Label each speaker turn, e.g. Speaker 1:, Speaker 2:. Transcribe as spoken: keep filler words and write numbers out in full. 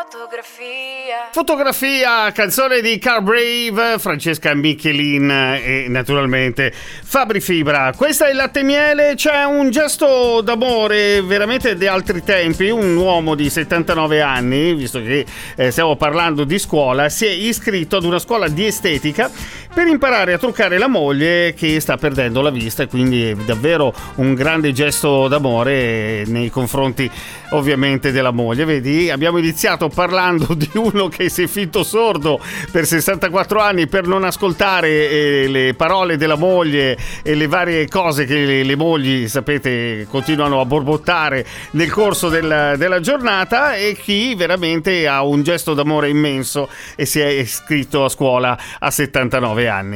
Speaker 1: Fotografia.
Speaker 2: Fotografia, canzone di Car Brave, Francesca Michelin e naturalmente Fabri Fibra. Questa è Latte e Miele. C'è un gesto d'amore veramente di altri tempi. Un uomo di settantanove anni, visto che eh, stiamo parlando di scuola, si è iscritto ad una scuola di estetica per imparare a truccare la moglie che sta perdendo la vista, e quindi è davvero un grande gesto d'amore nei confronti ovviamente della moglie. Vedi, abbiamo iniziato parlando di uno che si è finto sordo per sessantaquattro anni per non ascoltare eh, le parole della moglie e le varie cose che le, le mogli, sapete, continuano a borbottare nel corso del, della giornata, e chi veramente ha un gesto d'amore immenso e si è iscritto a scuola a settantanove anni.